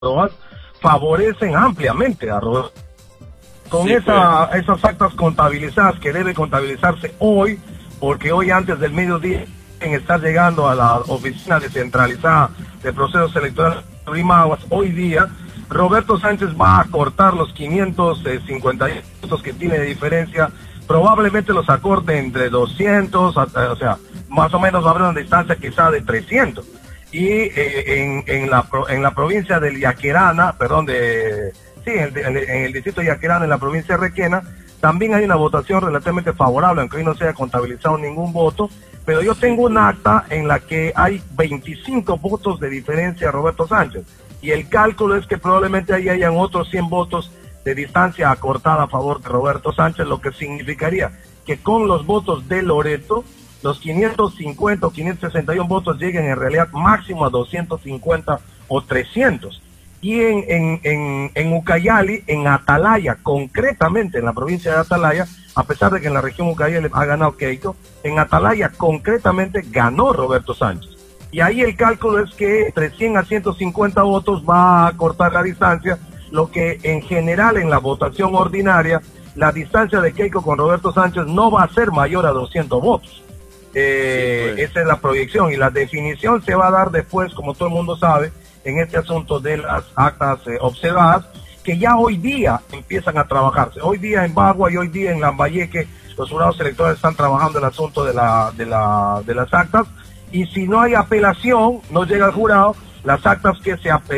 favorecen ampliamente a Roberto. Con Sí, esas actas contabilizadas que debe contabilizarse hoy, porque hoy antes del mediodía en estar llegando a la oficina descentralizada de procesos electorales de Rimaguas, hoy día Roberto Sánchez va a cortar los 550 votos que tiene de diferencia, probablemente los acorte entre 200, o sea, más o menos va a haber una distancia quizá de 300. Y en la provincia del Yaquerana, perdón, en el distrito de Yaquerana, en la provincia de Requena, también hay una votación relativamente favorable, aunque hoy no se haya contabilizado ningún voto, pero yo tengo un acta en la que hay 25 votos de diferencia a Roberto Sánchez, y el cálculo es que probablemente ahí hayan otros 100 votos de distancia acortada a favor de Roberto Sánchez, lo que significaría que con los votos de Loreto, los 550 o 561 votos lleguen en realidad máximo a 250 o 300. Y en Ucayali, en Atalaya, concretamente en la provincia de Atalaya, a pesar de que en la región Ucayali ha ganado Keiko, en Atalaya concretamente ganó Roberto Sánchez. Y ahí el cálculo es que entre 100 a 150 votos va a cortar la distancia, lo que en general en la votación ordinaria, la distancia de Keiko con Roberto Sánchez no va a ser mayor a 200 votos. Esa es la proyección, y la definición se va a dar después, como todo el mundo sabe, en este asunto de las actas observadas, que ya hoy día empiezan a trabajarse. Hoy día en Bagua y hoy día en Lambayeque los jurados electorales están trabajando el asunto de las actas, y si no hay apelación, no llega al jurado, las actas que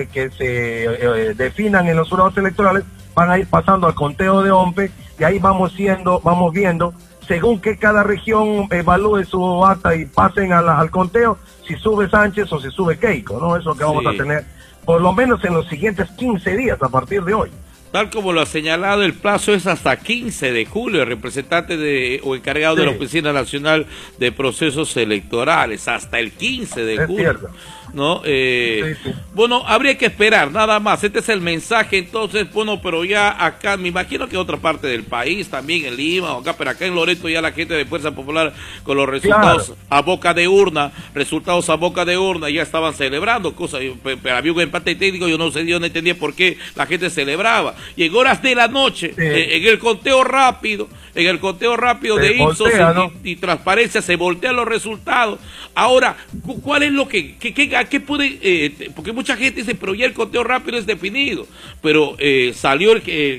se definan en los jurados electorales van a ir pasando al conteo de OMPE, y ahí vamos viendo según que cada región evalúe su acta y pasen al conteo, si sube Sánchez o si sube Keiko, ¿no? Eso que vamos a tener por lo menos en los siguientes 15 días a partir de hoy. Tal como lo ha señalado, el plazo es hasta 15 de julio, el representante o encargado de la Oficina Nacional de Procesos Electorales, hasta el 15 de julio. Cierto. ¿No? Bueno, habría que esperar, nada más. Este es el mensaje, entonces, bueno, pero ya acá, me imagino que otra parte del país, también en Lima o acá, pero acá en Loreto ya la gente de Fuerza Popular con los resultados a boca de urna, ya estaban celebrando cosas, pero había un empate técnico, yo no entendía por qué la gente celebraba. Y en horas de la noche, en el conteo rápido de Ipsos y transparencia, se voltean los resultados. Ahora, ¿cuál es lo que puede, porque mucha gente dice, pero ya el conteo rápido es definido, pero salió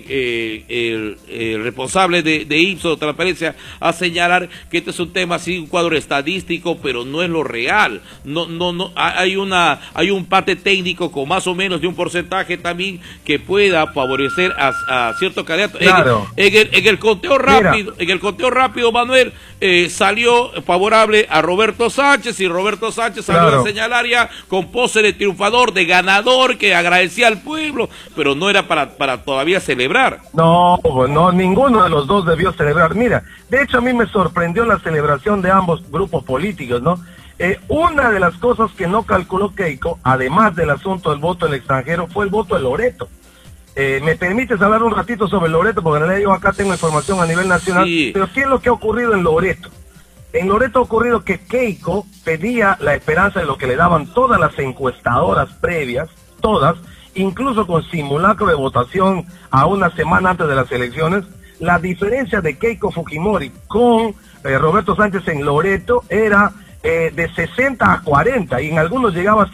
el responsable de Ipsos, de transparencia, a señalar que este es un tema así, un cuadro estadístico, pero no es lo real. No, hay un empate técnico con más o menos de un porcentaje también que pueda favorecer a cierto candidato. Claro. En el conteo rápido, Manuel, salió favorable a Roberto Sánchez, y Roberto Sánchez salió a señalar ya con pose de triunfador, de ganador, que agradecía al pueblo, pero no era para todavía celebrar. No, ninguno de los dos debió celebrar. Mira, de hecho a mí me sorprendió la celebración de ambos grupos políticos, ¿no? Una de las cosas que no calculó Keiko, además del asunto del voto del extranjero, fue el voto de Loreto. ¿Me permites hablar un ratito sobre Loreto? Porque en realidad yo acá tengo información a nivel nacional, pero ¿qué es lo que ha ocurrido en Loreto? En Loreto ha ocurrido que Keiko pedía la esperanza de lo que le daban todas las encuestadoras previas, todas, incluso con simulacro de votación a una semana antes de las elecciones. La diferencia de Keiko Fujimori con Roberto Sánchez en Loreto era de 60 a 40, y en algunos llegaba a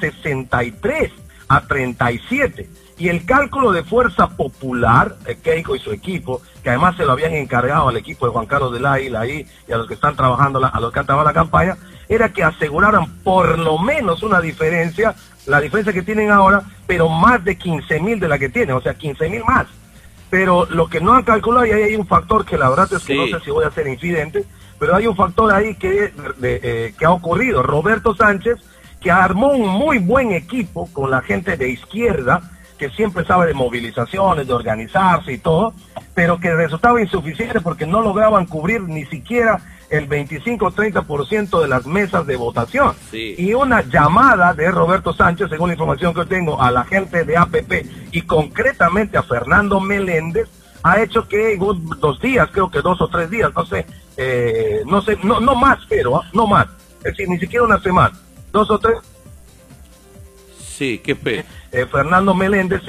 63 a 37. Y el cálculo de Fuerza Popular, Keiko y su equipo, que además se lo habían encargado al equipo de Juan Carlos del Águila ahí, y a los que están trabajando, a los que han trabajado la campaña, era que aseguraran por lo menos una diferencia, la diferencia que tienen ahora, pero más de 15.000 de la que tienen, o sea, 15.000 más. Pero lo que no han calculado, y ahí hay un factor que la verdad es que no sé si voy a ser infidente, pero hay un factor ahí que ha ocurrido. Roberto Sánchez, que armó un muy buen equipo con la gente de izquierda, que siempre sabe de movilizaciones, de organizarse y todo, pero que resultaba insuficiente porque no lograban cubrir ni siquiera el 25 o 30% de las mesas de votación. Y una llamada de Roberto Sánchez, según la información que yo tengo, a la gente de APP y concretamente a Fernando Meléndez, ha hecho que en 2 días, creo que 2 o 3 días, no más, pero no más, es decir, ni siquiera una semana, 2 o 3. Sí, qué Fernando Meléndez